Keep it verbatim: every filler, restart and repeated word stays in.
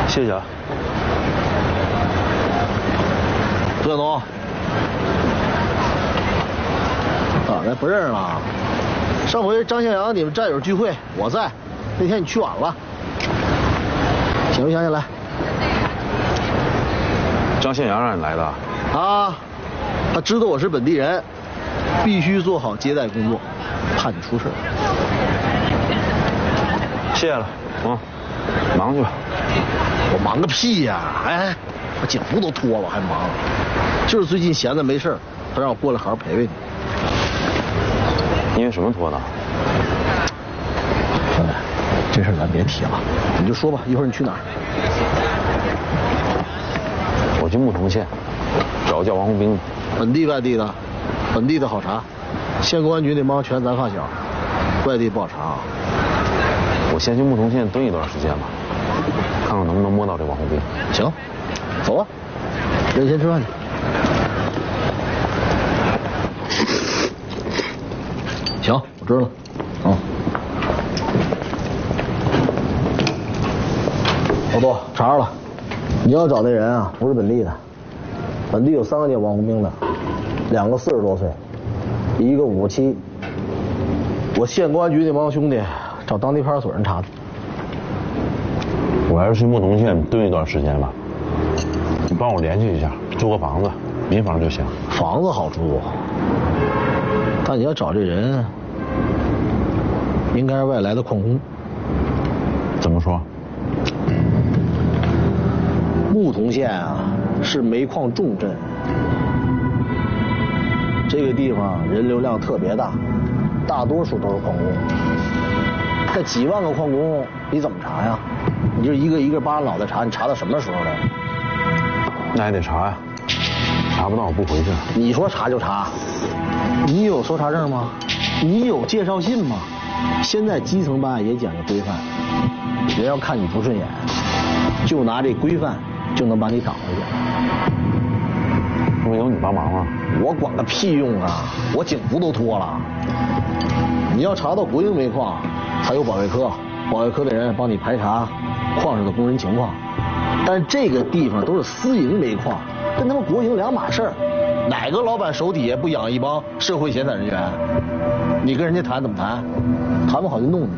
谢谢啊。 何总，咋的不认识了？上回张向阳你们战友聚会我在，那天你去晚了。想没想起来？ 张向阳让你来的？ 啊，他知道我是本地人，必须做好接待工作，怕你出事。 谢了，嗯，忙去吧。 我忙个屁呀！哎，我警服都脱了还忙，就是最近闲着没事，他让我过来好好陪陪你。 因为什么脱的？ 兄弟，这事咱别提了，你就说吧，一会儿你去哪儿？ 我去牧童县，找叫王红兵。 本地外地的，本地的好查，县公安局那帮全咱发小，外地不好查啊。 我先去牧童县蹲一段时间吧，看看能不能摸到这王红兵。 行，走啊，跟你先吃饭去。行，我知道了。啊。老杜，查着了，你要找那人啊，不是本地的，本地有三个叫王红兵的，两个四十多岁，一个五十七。我县公安局那帮兄弟找当地派出所人查的。 我还是去牧童县蹲一段时间吧，你帮我联系一下，租个房子，民房就行。 房子好租，但你要找这人，应该是外来的矿工。 怎么说？ 牧童县啊，是煤矿重镇，这个地方人流量特别大，大多数都是矿工。这几万个矿工，你怎么查呀？你就一个一个扒着脑袋查，你查到什么时候了？ 那还得查呀，查不到我不回去。 你说查就查，你有搜查证吗？你有介绍信吗？现在基层办案也讲究规范，人要看你不顺眼，就拿这规范就能把你挡回去。 不有你帮忙吗？ 我管个屁用啊！我警服都脱了。你要查到国营煤矿，还有保卫科，保卫科的人帮你排查矿上的工人情况。但是这个地方都是私营煤矿，跟他们国营两码事儿。哪个老板手底下不养一帮社会闲散人员？你跟人家谈怎么谈？谈不好就弄你。